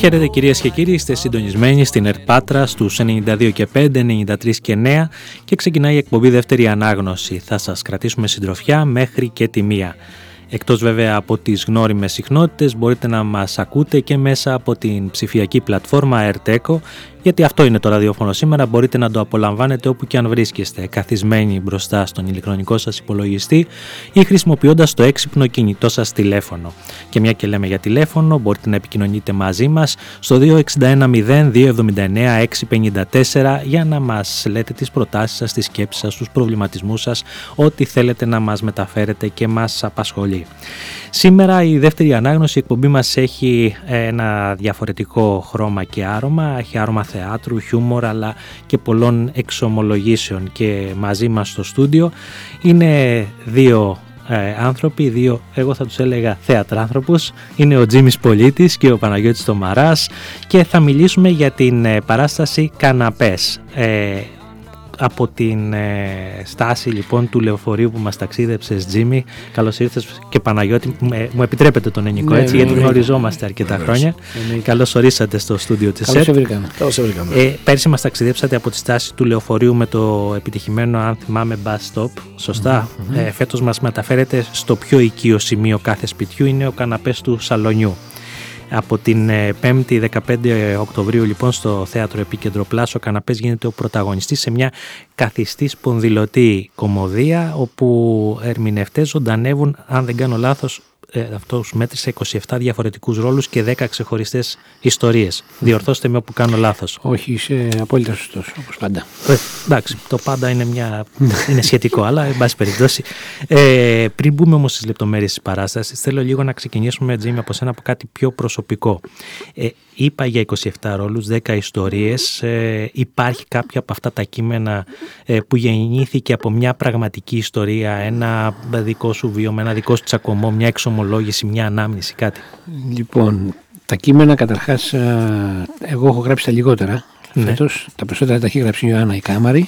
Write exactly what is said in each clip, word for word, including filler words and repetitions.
Χαίρετε κυρίες και κύριοι, είστε συντονισμένοι στην Ερπάτρα στους ενενήντα δύο και πέντε, ενενήντα τρία και εννέα και ξεκινάει η εκπομπή Δεύτερη Ανάγνωση. Θα σας κρατήσουμε συντροφιά μέχρι και τη μία. Εκτός βέβαια από τις γνώριμες συχνότητες, μπορείτε να μας ακούτε και μέσα από την ψηφιακή πλατφόρμα AirTeco, γιατί αυτό είναι το ραδιόφωνο σήμερα, μπορείτε να το απολαμβάνετε όπου και αν βρίσκεστε, καθισμένοι μπροστά στον ηλεκτρονικό σας υπολογιστή ή χρησιμοποιώντας το έξυπνο κινητό σας τηλέφωνο. Και μια και λέμε για τηλέφωνο, μπορείτε να επικοινωνείτε μαζί μας στο δύο έξι ένα μηδέν δύο εβδομήντα εννέα έξι πενήντα τέσσερα για να μας λέτε τις προτάσεις σας, τις σκέψεις σας, τους προβληματισμούς σας, ό,τι θέλετε να μας μεταφέρετε και μας απασχολεί. Σήμερα η δεύτερη ανάγνωση, η εκπομπή μας έχει ένα διαφορετικό χρώμα και άρωμα, έχει άρωμα θεάτρου, χιούμορ αλλά και πολλών εξομολογήσεων, και μαζί μας στο στούντιο είναι δύο ε, άνθρωποι, δύο, εγώ θα τους έλεγα θεατράνθρωπους, είναι ο Τζίμις Πολίτης και ο Παναγιώτης Τομαράς, και θα μιλήσουμε για την ε, παράσταση Καναπές. Ε, από την ε, στάση λοιπόν του λεωφορείου που μας ταξίδεψες, Τζίμι. Καλώς ήρθες, και Παναγιώτη, ε, μου επιτρέπετε τον Ενικό, ναι, έτσι, ναι, γιατί ναι, γνωριζόμαστε αρκετά ναι, χρόνια. Ναι, ναι. Καλώς ορίσατε στο στούντιο της ΣΕΤ. Καλώς ορίσατε. Ε, πέρσι μας ταξιδέψατε από τη στάση του λεωφορείου με το επιτυχημένο, αν θυμάμαι, bus stop, σωστά. Mm-hmm. Ε, φέτος μας μεταφέρετε στο πιο οικείο σημείο κάθε σπιτιού, είναι ο καναπές του σαλονιού. Από την πέμπτη δεκαπέντε Οκτωβρίου λοιπόν στο Θέατρο Επίκεντρο Πλάς ο Καναπές γίνεται ο πρωταγωνιστής σε μια καθιστή σπονδυλωτή κωμωδία, όπου ερμηνευτές ζωντανεύουν, αν δεν κάνω λάθος, ε, αυτός μέτρησε είκοσι επτά διαφορετικούς ρόλους και δέκα ξεχωριστές ιστορίες. Διορθώστε με όπου κάνω λάθος. Όχι, είσαι απόλυτα σωστός, όπως πάντα. Ε, εντάξει, το πάντα είναι, μια, είναι σχετικό, αλλά εν πάση περιπτώσει. Ε, πριν μπούμε όμως στις λεπτομέρειες της παράστασης, θέλω λίγο να ξεκινήσουμε, Τζίμι, από σένα, από κάτι πιο προσωπικό. Ε, είπα για είκοσι επτά ρόλους, δέκα ιστορίες. Ε, υπάρχει κάποια από αυτά τα κείμενα ε, που γεννήθηκε από μια πραγματική ιστορία, ένα δικό σου βίωμα, ένα δικό σου τσακωμό, μια εξομολόγηση, μια ανάμνηση, κάτι? Λοιπόν, τα κείμενα καταρχάς, εγώ έχω γράψει τα λιγότερα. Ναι. Φέτος, τα περισσότερα τα έχει γράψει η Ιωάννα η Κάμαρη,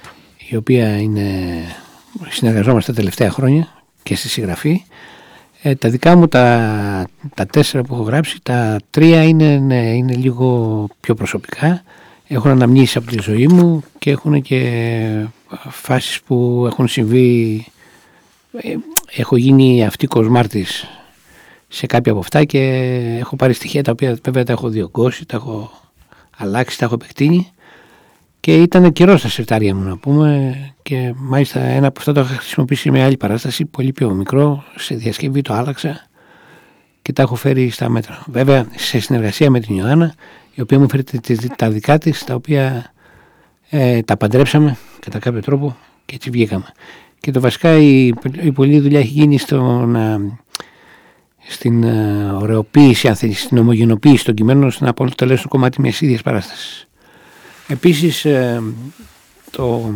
η οποία είναι, συνεργαζόμαστε τα τελευταία χρόνια και στη συγγραφή. Ε, τα δικά μου τα, τα τέσσερα που έχω γράψει, τα τρία είναι, ναι, είναι λίγο πιο προσωπικά. Έχουν αναμνήσεις από τη ζωή μου και έχουν και φάσεις που έχουν συμβεί. Ε, έχω γίνει αυτοίκος μάρτης σε κάποια από αυτά και έχω πάρει στοιχεία τα οποία βέβαια τα έχω διωγγώσει, τα έχω αλλάξει, τα έχω επεκτείνει, και ήταν καιρό στα συρτάρια μου, να πούμε, και μάλιστα ένα από αυτά το είχα χρησιμοποιήσει με άλλη παράσταση, πολύ πιο μικρό, σε διασκευή το άλλαξα και τα έχω φέρει στα μέτρα. Βέβαια σε συνεργασία με την Ιωάννα, η οποία μου φέρει τα δικά της, τα οποία ε, τα παντρέψαμε κατά κάποιο τρόπο και έτσι βγήκαμε. Και το βασικά η, η πολλή δουλειά έχει γίνει στον, στην uh, ωρεοποίηση, αν θέλεις, στην ομογενοποίηση των κειμένων, ώστε να αποτελέσουν κομμάτι μιας ίδιας παράστασης. Επίσης, uh, το,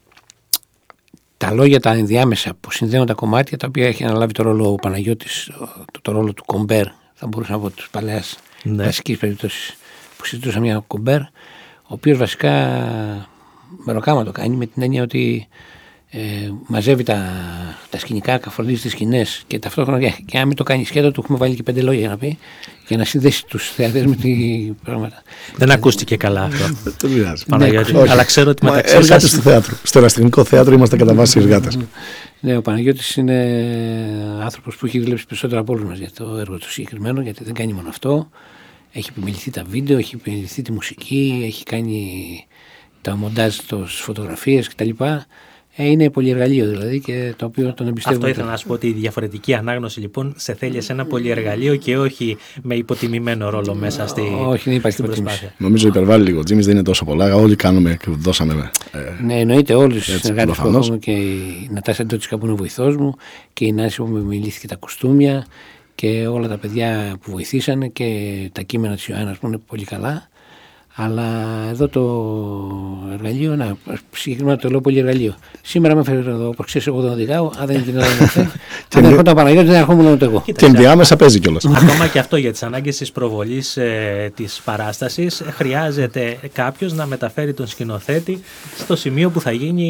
τα λόγια, τα ενδιάμεσα που συνδέουν τα κομμάτια, τα οποία έχει αναλάβει το ρόλο ο Παναγιώτης, το, το ρόλο του κομπέρ, θα μπορούσα να πω της παλαιάς ναι. βασικής περίπτωσης, που συζητούσα μια κομπέρ, ο οποίος βασικά μεροκάμα το κάνει, με την έννοια ότι Ε, μαζεύει τα, τα σκηνικά, καθορίζει τις σκηνές, και ταυτόχρονα, και αν μην το κάνει σκέτο, του έχουμε βάλει και πέντε λόγια να πει, για να συνδέσει τους θεατές με τη πράγματα. Δεν ακούστηκε καλά αυτό. Δεν πειράζει. Παναγιώτη, ναι, αλλά ξέρω ότι μεταξύ σας... Εργάτες του θέατρου. Στο ερασιτεχνικό θέατρο είμαστε κατά βάση εργάτες. Ναι, ο Παναγιώτης είναι άνθρωπος που έχει δουλέψει περισσότερο από όλους μας για το έργο του συγκεκριμένο, γιατί δεν κάνει μόνο αυτό. Έχει επιμεληθεί τα βίντεο, έχει επιμεληθεί τη μουσική, έχει κάνει τα μοντάζ, τις φωτογραφίες κτλ. Είναι πολυεργαλείο δηλαδή, και το οποίο τον εμπιστεύω. Αυτό ήθελα να σου πω, ότι η διαφορετική ανάγνωση λοιπόν σε θέλει σε ένα πολυεργαλείο και όχι με υποτιμημένο ρόλο μέσα στη, όχι, δεν στην προσπάθεια. Νομίζω υπερβάλλει λίγο. Ο Τζίμις δεν είναι τόσο πολλά. Όλοι κάνουμε και δώσαμε. Ε, ναι, εννοείται όλοι οι συνεργάτες που έχουμε, και η Νατάσα Ντότσικα που είναι ο βοηθός μου, και η Νάση που με μιλήθηκε τα κουστούμια, και όλα τα παιδιά που βοηθήσανε, και τα κείμενα της Ιωάννας που είναι πολύ καλά. Αλλά εδώ το εργαλείο, να, συγκεκριμένα το λέω πολύ εργαλείο. Σήμερα με έφερε εδώ, όπως ξέρεις, εγώ δεν οδηγάω, αν δεν είναι δυνατόν να έρθει. Αν δεν έρχονταν Παναγιώτη, δεν ερχόμουν ούτε εγώ. Και ενδιάμεσα παίζει κιόλας. Ακόμα και αυτό, για τις ανάγκες της προβολής ε, της παράστασης, χρειάζεται κάποιος να μεταφέρει τον σκηνοθέτη στο σημείο που θα γίνει